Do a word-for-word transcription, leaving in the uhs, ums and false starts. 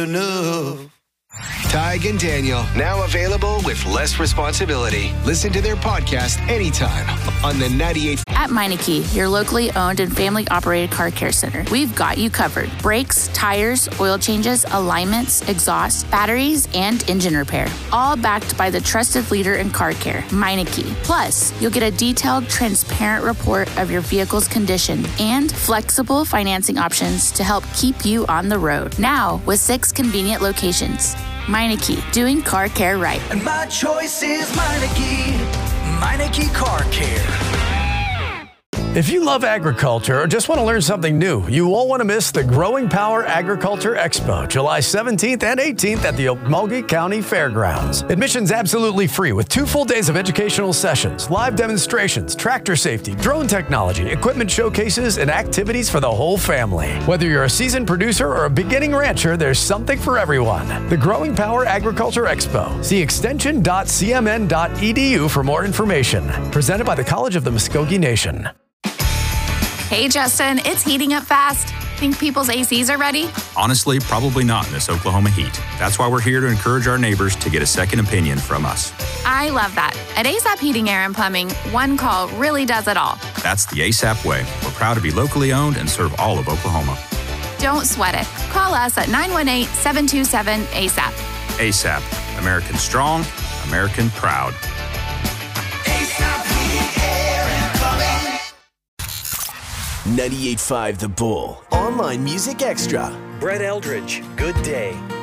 Tig and Daniel, now available with less responsibility. Listen to their podcast anytime on the ninety-eight. At Meineke, your locally owned and family-operated car care center, we've got you covered. Brakes, tires, oil changes, alignments, exhaust, batteries, and engine repair. All backed by the trusted leader in car care, Meineke. Plus, you'll get a detailed, transparent report of your vehicle's condition and flexible financing options to help keep you on the road. Now, with six convenient locations. Meineke, doing car care right. And my choice is Meineke. Meineke Car Care. If you love agriculture or just want to learn something new, you won't want to miss the Growing Power Agriculture Expo, July seventeenth and eighteenth at the Okmulgee County Fairgrounds. Admission's absolutely free with two full days of educational sessions, live demonstrations, tractor safety, drone technology, equipment showcases, and activities for the whole family. Whether you're a seasoned producer or a beginning rancher, there's something for everyone. The Growing Power Agriculture Expo. See extension dot c m n dot e d u for more information. Presented by the College of the Muskogee Nation. Hey, Justin, it's heating up fast. Think people's A Cs are ready? Honestly, probably not in this Oklahoma heat. That's why we're here to encourage our neighbors to get a second opinion from us. I love that. At ASAP Heating, Air, and Plumbing, one call really does it all. That's the ASAP way. We're proud to be locally owned and serve all of Oklahoma. Don't sweat it. Call us at nine one eight, seven two seven, A S A P. ASAP. American strong, American proud. ninety-eight point five The Bull. Online Music Extra. Brett Eldridge, Good Day.